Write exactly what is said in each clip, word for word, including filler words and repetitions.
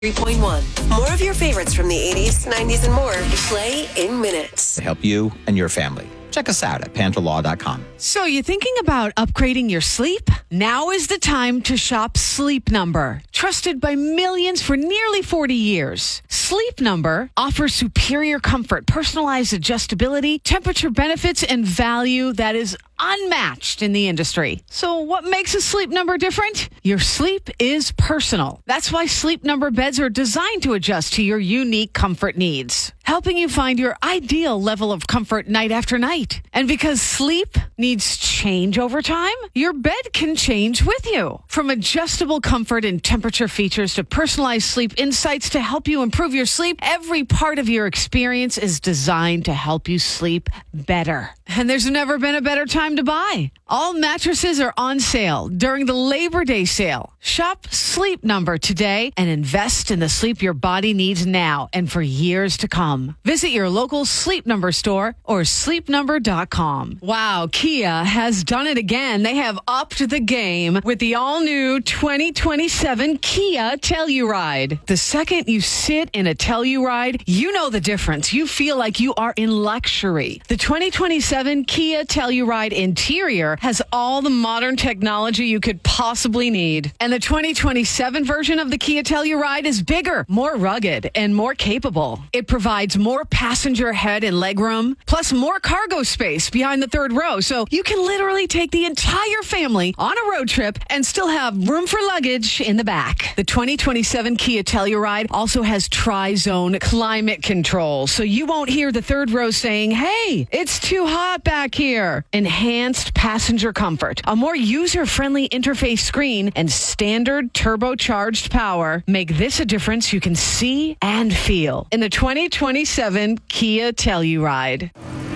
three point one. More of your favorites from the eighties, nineties, and more. Play in minutes. To help you and your family. Check us out at panther law dot com. So you thinking about upgrading your sleep? Now is the time to shop Sleep Number. Trusted by millions for nearly forty years. Sleep Number offers superior comfort, personalized adjustability, temperature benefits, and value that is unmatched in the industry. So what makes a Sleep Number different? Your sleep is personal. That's why Sleep Number beds are designed to adjust to your unique comfort needs, helping you find your ideal level of comfort night after night. And because sleep needs change over time, your bed can change with you. From adjustable comfort and temperature features to personalized sleep insights to help you improve your sleep, every part of your experience is designed to help you sleep better. And there's never been a better time to buy. All mattresses are on sale during the Labor Day sale. Shop Sleep Number today and invest in the sleep your body needs now and for years to come. Visit your local Sleep Number store or sleep number dot com. Wow, Kia has done it again. They have upped the game with the all-new twenty twenty-seven Kia Telluride. The second you sit in a Telluride, you know the difference. You feel like you are in luxury. The twenty twenty-seven Kia Telluride interior has all the modern technology you could possibly need. And the twenty twenty-seven version of the Kia Telluride is bigger, more rugged, and more capable. It provides more passenger head and legroom, plus more cargo space behind the third row, so you can literally take the entire family on a road trip and still have room for luggage in the back. The twenty twenty-seven Kia Telluride also has tri-zone climate control, so you won't hear the third row saying, "Hey, it's too hot back here." Enhanced passenger comfort, a more user-friendly interface screen, and standard turbocharged power make this a difference you can see and feel in the twenty twenty-seven Kia Telluride.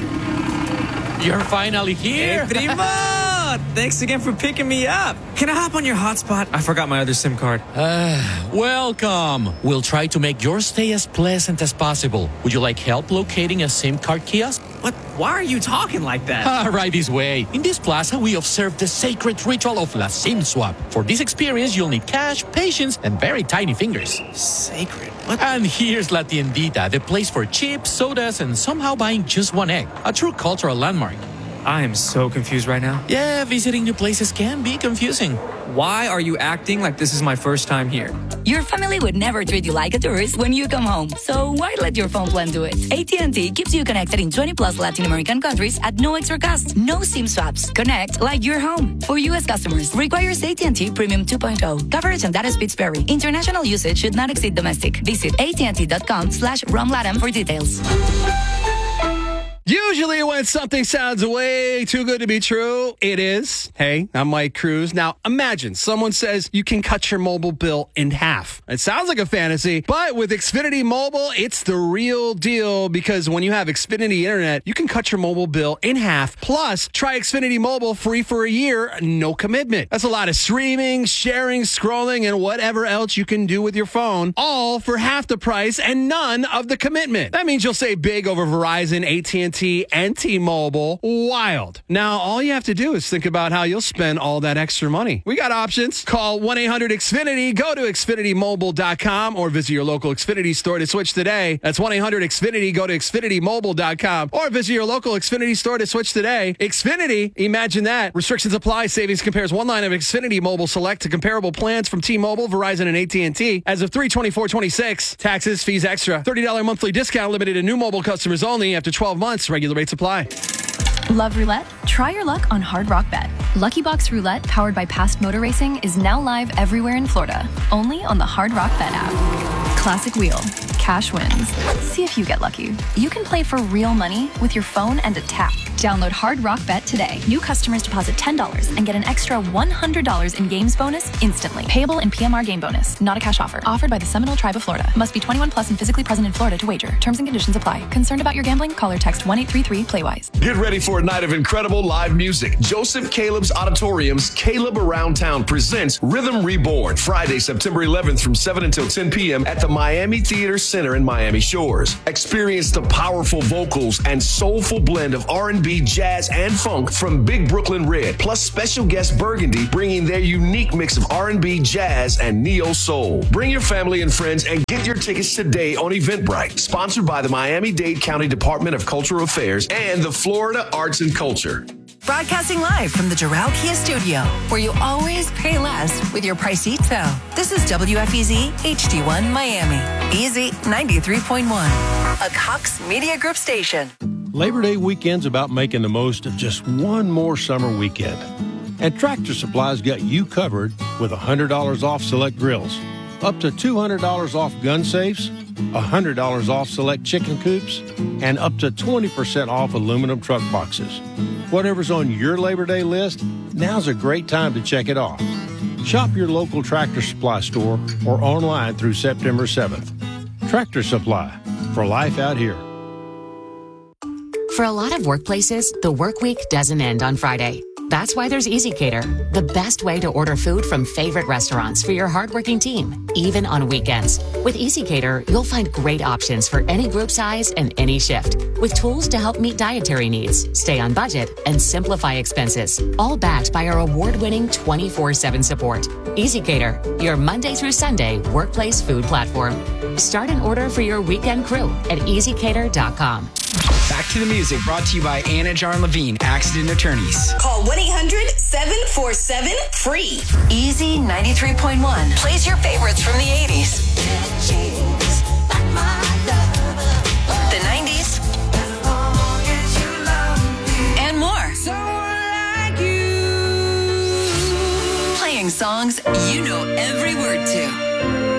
You're finally here. Hey, primo! Thanks again for picking me up. Can I hop on your hotspot? I forgot my other SIM card. Uh, welcome. We'll try to make your stay as pleasant as possible. Would you like help locating a SIM card kiosk? What? Why are you talking like that? Ah, right this way. In this plaza, we observe the sacred ritual of La SIM Swap. For this experience, you'll need cash, patience, and very tiny fingers. Sacred? What? And here's La Tiendita, the place for chips, sodas, and somehow buying just one egg. A true cultural landmark. I am so confused right now. Yeah, visiting new places can be confusing. Why are you acting like this is my first time here? Your family would never treat you like a tourist when you come home. So why let your phone plan do it? A T and T keeps you connected in twenty plus Latin American countries at no extra cost. No SIM swaps. Connect like you're home. For U S customers, requires A T and T Premium two point oh. Coverage and data speeds vary. International usage should not exceed domestic. Visit A T and T dot com slash ROMLATAM for details. Usually when something sounds way too good to be true, it is. Hey, I'm Mike Cruz. Now, imagine someone says you can cut your mobile bill in half. It sounds like a fantasy, but with Xfinity Mobile, it's the real deal because when you have Xfinity Internet, you can cut your mobile bill in half. Plus, try Xfinity Mobile free for a year, no commitment. That's a lot of streaming, sharing, scrolling, and whatever else you can do with your phone, all for half the price and none of the commitment. That means you'll save big over Verizon, A T and T, and T-Mobile. Wild. Now, all you have to do is think about how you'll spend all that extra money. We got options. Call one eight hundred X Finity, go to Xfinity Mobile dot com, or visit your local Xfinity store to switch today. That's one eight hundred X Finity, go to Xfinity Mobile dot com, or visit your local Xfinity store to switch today. Xfinity, imagine that. Restrictions apply. Savings compares one line of Xfinity Mobile Select to comparable plans from T-Mobile, Verizon, and A T and T as of three twenty-four twenty-six. Taxes, fees extra. thirty dollars monthly discount limited to new mobile customers only after twelve months. Regular rates apply. Love roulette? Try your luck on Hard Rock Bet. Lucky Box Roulette, powered by Past Motor Racing, is now live everywhere in Florida, only on the Hard Rock Bet app. Classic wheel, cash wins. See if you get lucky. You can play for real money with your phone and a tap. Download Hard Rock Bet today. New customers deposit ten dollars and get an extra one hundred dollars in games bonus instantly. Payable in P M R game bonus. Not a cash offer. Offered by the Seminole Tribe of Florida. Must be twenty-one plus and physically present in Florida to wager. Terms and conditions apply. Concerned about your gambling? Call or text one eight three three play wise. Get ready for a night of incredible live music. Joseph Caleb's Auditorium's Caleb Around Town presents Rhythm Reborn. Friday, September eleventh from seven until ten p.m. at the Miami Theater Center. Center in Miami Shores. Experience the powerful vocals and soulful blend of R and B, jazz, and funk from Big Brooklyn Red, plus special guest Burgundy, bringing their unique mix of R and B, jazz, and neo soul. Bring your family and friends and get your tickets today on Eventbrite, sponsored by the Miami-Dade County Department of Cultural Affairs and the Florida Arts and Culture. Broadcasting live from the Doral Kia Studio, where you always pay less with your Pricito. This is W F E Z H D one Miami. Easy ninety-three point one, a Cox Media Group station. Labor Day weekend's about making the most of just one more summer weekend. And Tractor Supply's got you covered with one hundred dollars off select grills, up to two hundred dollars off gun safes, one hundred dollars off select chicken coops, and up to twenty percent off aluminum truck boxes. Whatever's on your Labor Day list, now's a great time to check it off. Shop your local Tractor Supply store or online through September seventh. Tractor Supply, for life out here. For a lot of workplaces, the work week doesn't end on Friday. That's why there's EasyCater, the best way to order food from favorite restaurants for your hardworking team, even on weekends. With EasyCater, you'll find great options for any group size and any shift, with tools to help meet dietary needs, stay on budget, and simplify expenses, all backed by our award-winning twenty-four seven support. EasyCater, your Monday through Sunday workplace food platform. Start an order for your weekend crew at easy cater dot com. Back to the music, brought to you by Anna Jarn Levine, Accident Attorneys. Call one eight hundred seven four seven free. Easy ninety-three point one plays your favorites from the eighties, the nineties, and more. Playing songs you know